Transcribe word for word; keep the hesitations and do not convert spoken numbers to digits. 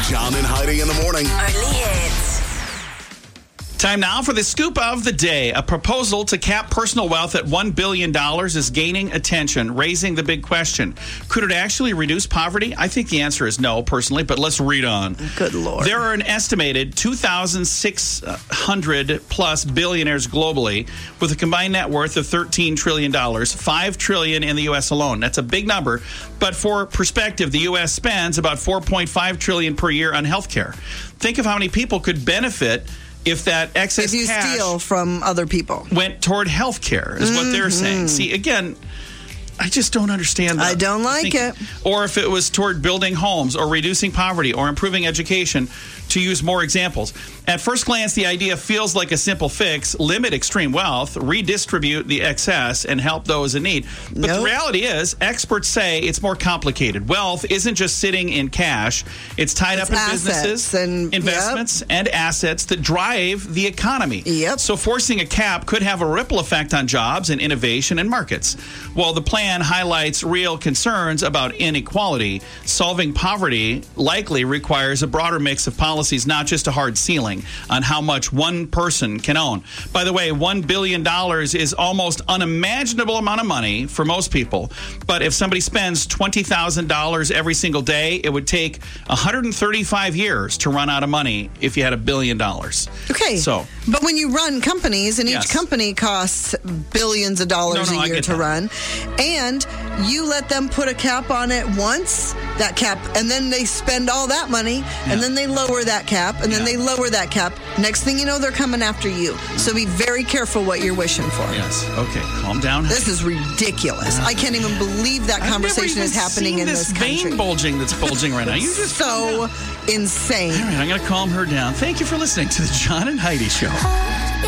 John and Heidi in the morning. Only hits. Time now for the scoop of the day. A proposal to cap personal wealth at one billion dollars is gaining attention, raising the big question. Could it actually reduce poverty? I think the answer is no, personally, but let's read on. Good Lord. There are an estimated two thousand six hundred plus billionaires globally with a combined net worth of thirteen trillion dollars, five trillion dollars in the U S alone. That's a big number, but for perspective, the U S spends about four point five trillion dollars per year on healthcare. Think of how many people could benefit if that excess If you cash steal from other people. went toward health care, is what they're saying. See, again, I just don't understand that. I don't like it. Or if it was toward building homes or reducing poverty or improving education, to use more examples. At first glance, the idea feels like a simple fix: limit extreme wealth, redistribute the excess, and help those in need. But Nope. the reality is, experts say it's more complicated. Wealth isn't just sitting in cash. It's tied It's up in assets businesses, and- investments, and assets that drive the economy. Yep. So forcing a cap could have a ripple effect on jobs and innovation and markets. While the plan highlights real concerns about inequality, solving poverty likely requires a broader mix of policies, not just a hard ceiling on how much one person can own. By the way, one billion dollars is almost unimaginable amount of money for most people. But if somebody spends twenty thousand dollars every single day, it would take one hundred thirty-five years to run out of money if you had a billion dollars. Okay. So, but when you run companies, and Yes. each company costs billions of dollars No, no, a I year get to that. run, and you let them put a cap on it once, that cap, and then they spend all that money, Yeah. and then they lower that cap, and then Yeah. they lower that cap. Next thing you know, they're coming after you. So be very careful what you're wishing for. yes. Okay, calm down. This is ridiculous. I can't even believe that I've conversation never is even happening seen in this this vein country. bulging that's bulging right now. You just So insane. All right, I'm going to calm her down. Thank you for listening to the John and Heidi Show.